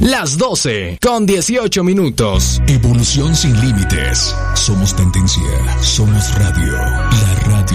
Las 12:18. Evolución sin límites. Somos tendencia. Somos radio. La radio